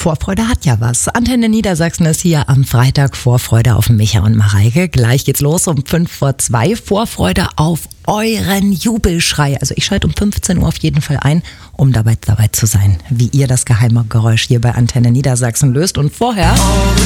Vorfreude hat ja was. Antenne Niedersachsen ist hier am Freitag. Vorfreude auf Micha und Mareike. Gleich geht's los um 1:55. Vorfreude auf euren Jubelschrei. Also ich schalte um 15 Uhr auf jeden Fall ein, um dabei zu sein, wie ihr das geheime Geräusch hier bei Antenne Niedersachsen löst. Und vorher